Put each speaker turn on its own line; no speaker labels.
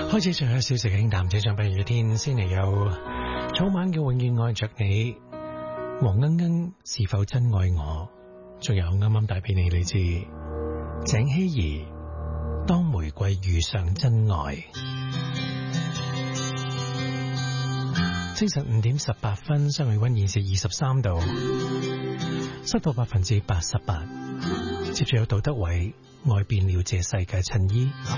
開始最後一小時嘅輕淡這場不如嘅天，先嚟有草蜢嘅永遠愛着你，黃鶯鶯是否真愛我，仲有啱啱帶俾你嚟自鄭希怡當玫瑰遇上真愛。清晨5點18分，室外溫現時23度，濕度88%。接住有杜德偉愛變了這世界襯衣。